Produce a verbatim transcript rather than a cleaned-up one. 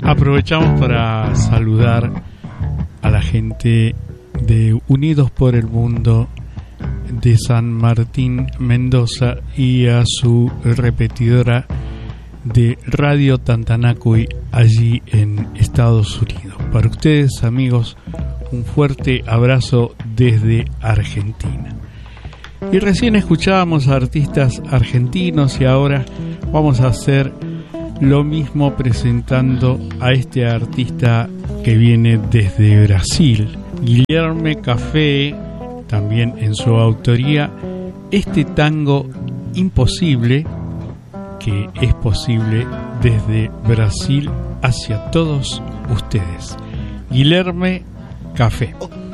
Aprovechamos para saludar a la gente de Unidos por el Mundo de San Martín, Mendoza, y a su repetidora de Radio Tantanacuy allí en Estados Unidos. Para ustedes, amigos, un fuerte abrazo desde Argentina. Y recién escuchábamos a artistas argentinos y ahora vamos a hacer lo mismo presentando a este artista que viene desde Brasil, Guilherme Café, también en su autoría, este tango Imposible, que es posible desde Brasil hacia todos ustedes. Guilherme Café.